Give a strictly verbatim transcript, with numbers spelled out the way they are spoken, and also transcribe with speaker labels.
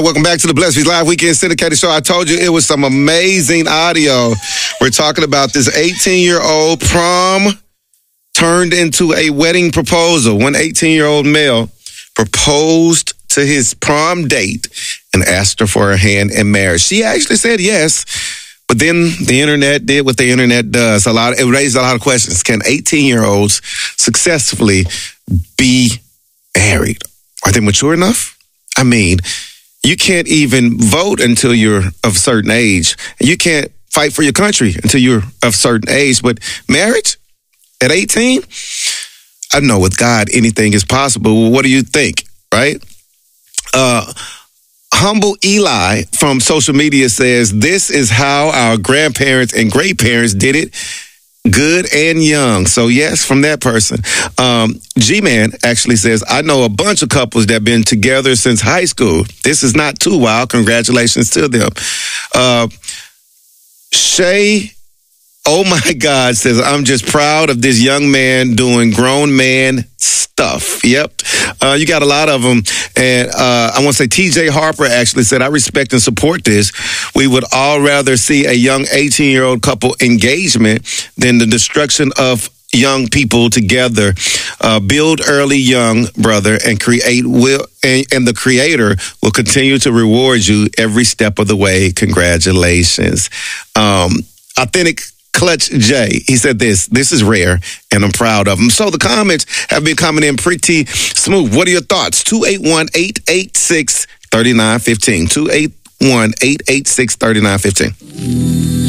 Speaker 1: right, welcome back to the Blessed Feast Live Weekend Syndicated Show. I told you it was some amazing audio. We're talking about this eighteen-year-old prom turned into a wedding proposal. One eighteen-year-old male proposed to his prom date and asked her for her hand in marriage. She actually said yes, but then the internet did what the internet does. A lot. It raised a lot of questions. Can eighteen-year-olds successfully be married? Are they mature enough? I mean, you can't even vote until you're of a certain age. You can't fight for your country until you're of a certain age. But marriage at eighteen? I know with God, anything is possible. What do you think, right? Uh, Humble Eli from social media says, this is how our grandparents and great-parents did it. Good and young. So, yes, from that person. Um, G-Man actually says, I know a bunch of couples that have been together since high school. This is not too wild. Congratulations to them. Uh, Shay, oh my God, says, I'm just proud of this young man doing grown man stuff. Yep. Uh, you got a lot of them. And uh, I want to say T J Harper actually said, I respect and support this. We would all rather see a young eighteen-year-old couple engagement than the destruction of young people together. Uh, build early, young brother, and create will, and, and the Creator will continue to reward you every step of the way. Congratulations. Um, authentic Clutch J, he said this, this is rare, and I'm proud of him. So the comments have been coming in pretty smooth. What are your thoughts? two eight one, eight eight six, three nine one five. two eight one, eight eight six, three nine one five.